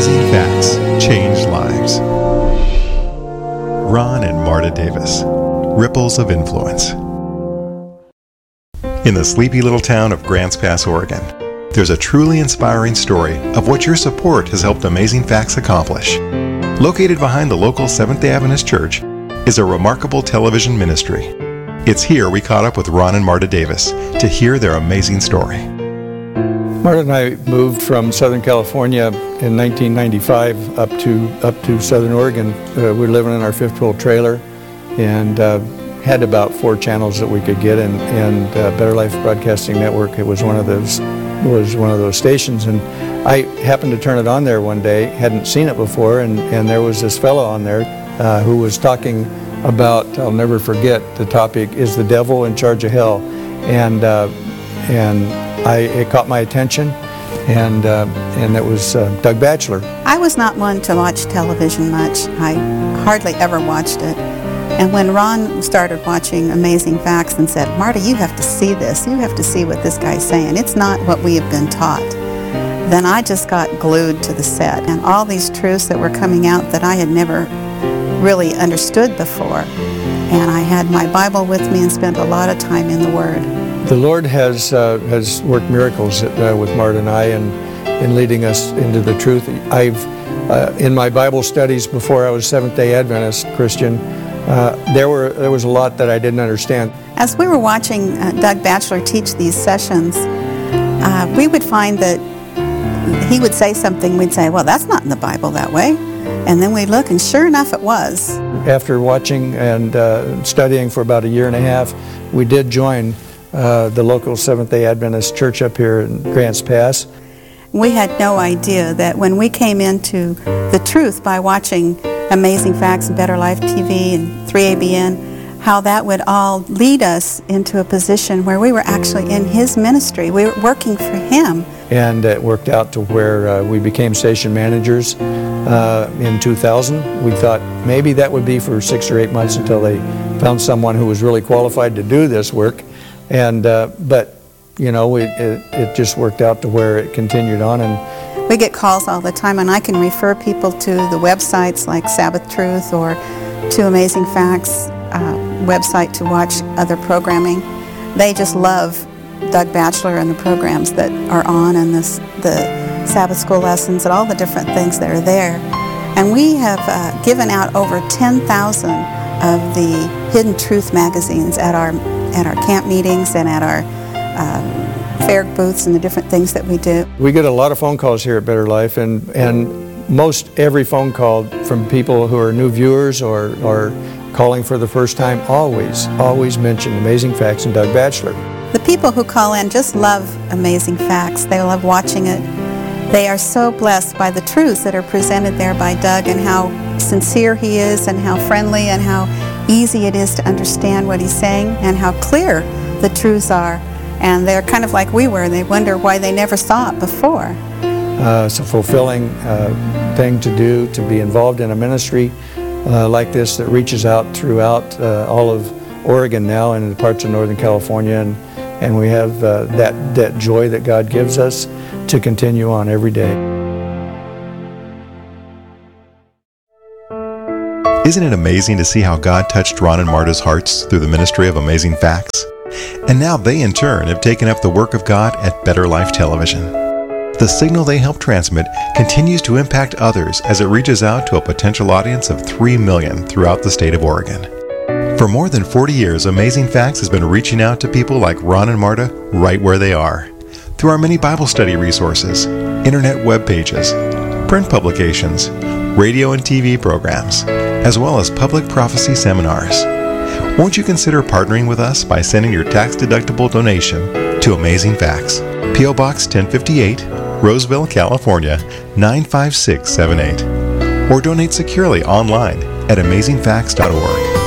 Amazing Facts Change Lives. Ron and Marta Davis, Ripples of Influence. In the sleepy little town of Grants Pass, Oregon, there's a truly inspiring story of what your support has helped Amazing Facts accomplish. Located behind the local Seventh-day Adventist Church is a remarkable television ministry. It's here we caught up with Ron and Marta Davis to hear their amazing story. Marta and I moved from Southern California in 1995 up to Southern Oregon. We were living in our fifth wheel trailer and had about 4 channels that we could get, and Better Life Broadcasting Network, it was one of those stations, and I happened to turn it on there one day, hadn't seen it before, and there was this fellow on there who was talking about, I'll never forget, the topic, is the devil in charge of hell? And it caught my attention, and it was Doug Batchelor. I was not one to watch television much. I hardly ever watched it. And when Ron started watching Amazing Facts and said, Marta, you have to see this. You have to see what this guy's saying. It's not what we have been taught. Then I just got glued to the set. And all these truths that were coming out that I had never really understood before. And I had my Bible with me and spent a lot of time in the Word. The Lord has worked miracles with Marta and I in leading us into the truth. In my Bible studies before I was Seventh-day Adventist Christian, there was a lot that I didn't understand. As we were watching Doug Batchelor teach these sessions, we would find that he would say something, we'd say, well, that's not in the Bible that way. And then we'd look, and sure enough, it was. After watching and studying for about a year and a half, we did join the local Seventh-day Adventist church up here in Grants Pass. We had no idea that when we came into the truth by watching Amazing Facts and Better Life TV and 3ABN, how that would all lead us into a position where we were actually in his ministry. We were working for him. And it worked out to where we became station managers in 2000. We thought maybe that would be for 6 or 8 months until they found someone who was really qualified to do this work. And but you know, it just worked out to where it continued on. And we get calls all the time, and I can refer people to the websites like Sabbath Truth or to Amazing Facts website to watch other programming. They just love Doug Batchelor and the programs that are on, and the Sabbath school lessons and all the different things that are there. And we have given out over 10,000 of the Hidden Truth magazines at our camp meetings and at our fair booths and the different things that we do. We get a lot of phone calls here at Better Life, and most every phone call from people who are new viewers or calling for the first time always mention Amazing Facts and Doug Batchelor. The people who call in just love Amazing Facts. They love watching it. They are so blessed by the truths that are presented there by Doug, and how sincere he is, and how friendly, and how easy it is to understand what he's saying, and how clear the truths are. And they're kind of like we were. They wonder why they never saw it before. It's a fulfilling thing to do, to be involved in a ministry like this that reaches out throughout all of Oregon now and in parts of Northern California, and we have that joy that God gives us to continue on every day. Isn't it amazing to see how God touched Ron and Marta's hearts through the ministry of Amazing Facts? And now they in turn have taken up the work of God at Better Life Television. The signal they help transmit continues to impact others as it reaches out to a potential audience of 3 million throughout the state of Oregon. For more than 40 years, Amazing Facts has been reaching out to people like Ron and Marta right where they are, through our many Bible study resources, internet web pages, print publications, radio and TV programs, as well as public prophecy seminars. Won't you consider partnering with us by sending your tax-deductible donation to Amazing Facts, P.O. Box 1058, Roseville, California, 95678, or donate securely online at amazingfacts.org.